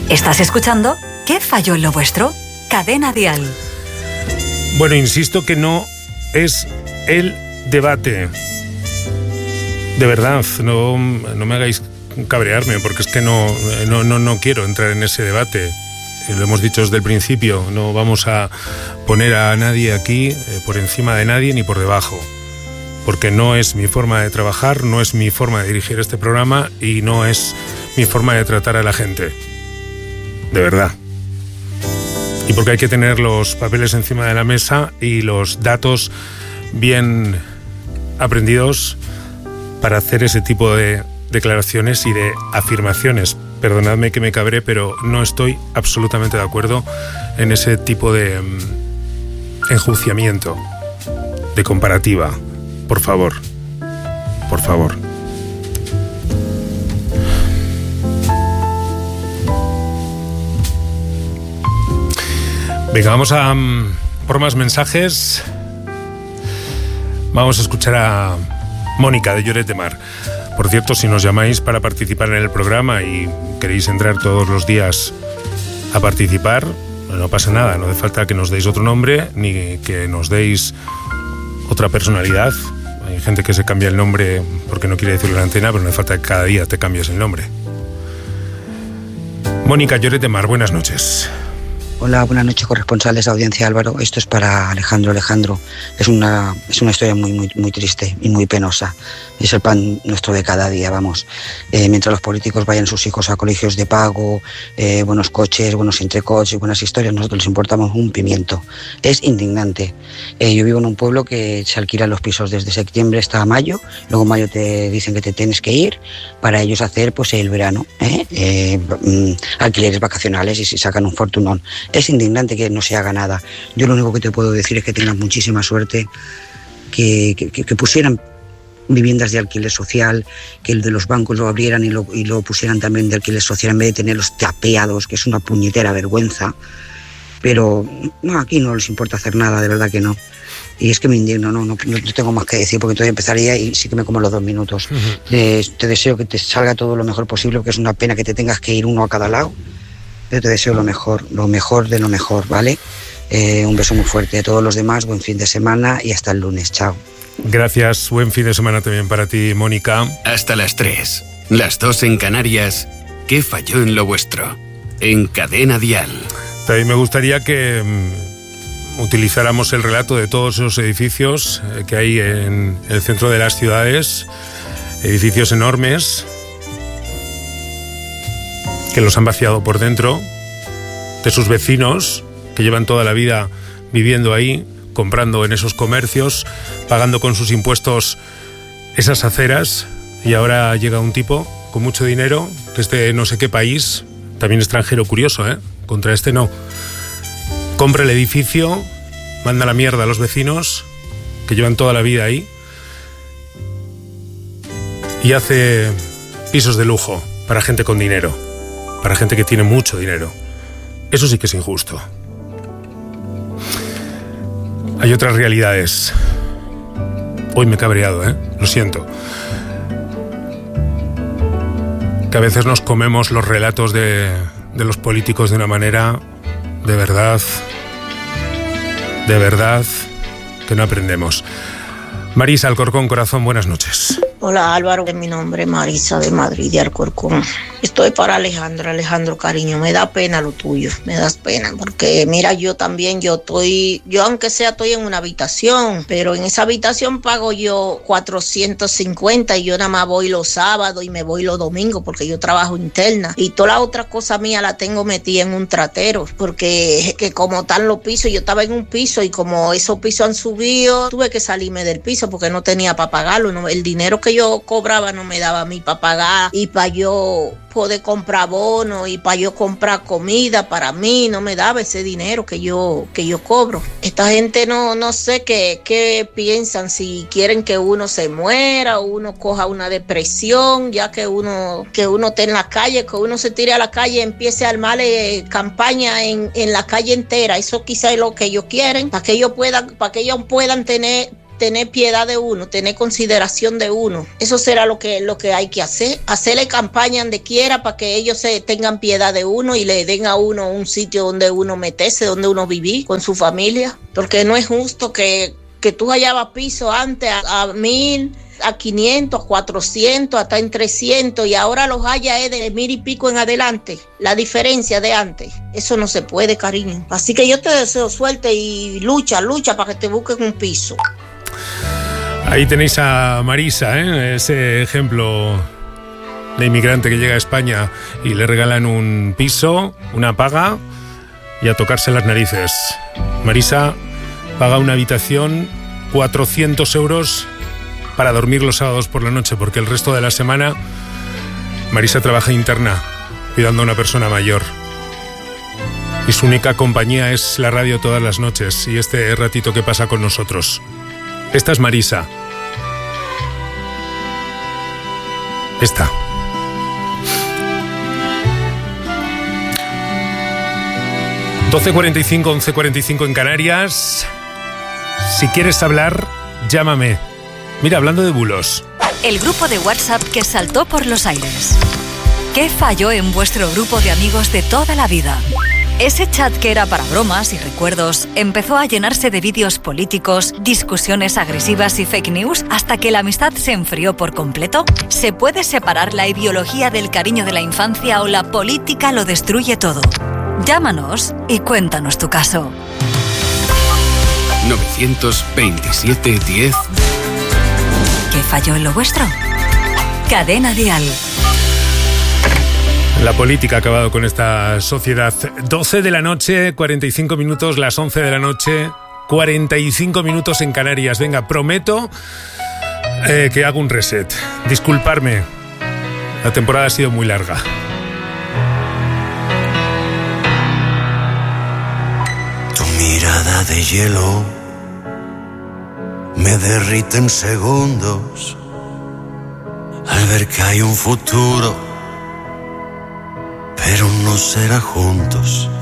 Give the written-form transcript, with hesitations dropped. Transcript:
¿Estás escuchando? ¿Qué falló en lo vuestro? Cadena Dial. Bueno, insisto que no es el debate. De verdad, no me hagáis cabrearme, porque es que no quiero entrar en ese debate. Lo hemos dicho desde el principio, no vamos a poner a nadie aquí por encima de nadie ni por debajo, porque no es mi forma de trabajar, no es mi forma de dirigir este programa y no es mi forma de tratar a la gente. De verdad. Y porque hay que tener los papeles encima de la mesa y los datos bien aprendidos para hacer ese tipo de declaraciones y de afirmaciones. Perdonadme que me cabré, pero no estoy absolutamente de acuerdo en ese tipo de enjuiciamiento, de comparativa. Por favor. Por favor. Venga, vamos a por más mensajes. Vamos a escuchar a Mónica de Lloret de Mar. Por cierto, si nos llamáis para participar en el programa y queréis entrar todos los días a participar, no pasa nada, no hace falta que nos deis otro nombre ni que nos deis otra personalidad. Hay gente que se cambia el nombre porque no quiere decirlo en la antena, pero no hace falta que cada día te cambies el nombre. Mónica, Lloret de Mar, buenas noches. Hola, buenas noches, corresponsales de Audiencia Álvaro. Esto es para Alejandro. Es una historia muy triste y muy penosa. Es el pan nuestro de cada día, vamos. Mientras los políticos vayan sus hijos a colegios de pago, buenos coches, buenos entrecoches, buenas historias, nosotros les importamos un pimiento. Es indignante. Yo vivo en un pueblo que se alquilan los pisos desde septiembre hasta mayo. Luego en mayo te dicen que te tienes que ir para ellos hacer pues el verano, alquileres vacacionales, y si sacan un fortunón. Es indignante que no se haga nada. Yo lo único que te puedo decir es que tengas muchísima suerte, que pusieran viviendas de alquiler social, que el de los bancos lo abrieran y lo pusieran también de alquiler social en vez de tenerlos tapeados, que es una puñetera vergüenza. Pero no, aquí no les importa hacer nada, de verdad que no. Y es que me indigno, no tengo más que decir, porque entonces empezaría y sí que me como los 2 minutos. Te deseo que te salga todo lo mejor posible, porque es una pena que te tengas que ir uno a cada lado. Yo te deseo lo mejor de lo mejor, ¿vale? Un beso muy fuerte a todos los demás, buen fin de semana y hasta el lunes, chao. Gracias, buen fin de semana también para ti, Mónica. Hasta las 3, las 2 en Canarias. ¿Qué falló en lo vuestro? En Cadena Dial. También me gustaría que utilizáramos el relato de todos esos edificios que hay en el centro de las ciudades, edificios enormes, que los han vaciado por dentro, de sus vecinos que llevan toda la vida viviendo ahí, comprando en esos comercios, pagando con sus impuestos esas aceras, y ahora llega un tipo con mucho dinero, que es de no sé qué país, también extranjero, curioso, contra este no, compra el edificio, manda la mierda a los vecinos que llevan toda la vida ahí y hace pisos de lujo para gente con dinero, para gente que tiene mucho dinero. Eso sí que es injusto. Hay otras realidades. Hoy me he cabreado, lo siento. Que a veces nos comemos los relatos de los políticos de una manera, de verdad, que no aprendemos. Marisa Alcorcón, corazón, buenas noches. Hola Álvaro, mi nombre es Marisa de Madrid, de Alcorcón. Estoy para Alejandro, cariño, me da pena lo tuyo, me das pena, porque mira, yo aunque sea estoy en una habitación, pero en esa habitación pago yo 450 y yo nada más voy los sábados y me voy los domingos porque yo trabajo interna, y toda la otra cosa mía la tengo metida en un tratero, porque que como están los pisos, yo estaba en un piso y como esos pisos han subido, tuve que salirme del piso porque no tenía para pagarlo, el dinero que yo cobraba no me daba a mí para pagar y para yo poder comprar bonos y para yo comprar comida para mí, no me daba ese dinero que yo cobro. Esta gente no sé qué piensan, si quieren que uno se muera o uno coja una depresión, ya que uno esté en la calle, que uno se tire a la calle y empiece a armar campaña en la calle entera. Eso quizá es lo que ellos quieren, para que ellos puedan tener tener piedad de uno, tener consideración de uno. Eso será lo que hay que hacer. Hacerle campaña donde quiera para que ellos se tengan piedad de uno y le den a uno un sitio donde uno meterse, donde uno vivir con su familia. Porque no es justo que tú hallabas piso antes a 1.000, a 500, 400, hasta en 300, y ahora los haya es de 1.000 y pico en adelante. La diferencia de antes, eso no se puede, cariño. Así que yo te deseo suerte y lucha para que te busquen un piso. Ahí tenéis a Marisa, ese ejemplo de inmigrante que llega a España y le regalan un piso, una paga y a tocarse las narices. Marisa paga una habitación 400 euros para dormir los sábados por la noche, porque el resto de la semana Marisa trabaja interna, cuidando a una persona mayor. Y su única compañía es la radio todas las noches y este ratito que pasa con nosotros. Esta es Marisa. Esta. ...12:45, 11:45 en Canarias. Si quieres hablar, llámame. Mira, hablando de bulos. El grupo de WhatsApp que saltó por los aires. ¿Qué falló en vuestro grupo de amigos de toda la vida? Ese chat que era para bromas y recuerdos empezó a llenarse de vídeos políticos, discusiones agresivas y fake news hasta que la amistad se enfrió por completo. ¿Se puede separar la ideología del cariño de la infancia o la política lo destruye todo? Llámanos y cuéntanos tu caso. 927 10. ¿Qué falló en lo vuestro? Cadena Dial. La política ha acabado con esta sociedad. 12 de la noche, 45 minutos, las 11 de la noche, 45 minutos en Canarias. Venga, prometo que hago un reset. Disculparme, la temporada ha sido muy larga. Tu mirada de hielo me derrite en segundos al ver que hay un futuro, pero no será juntos.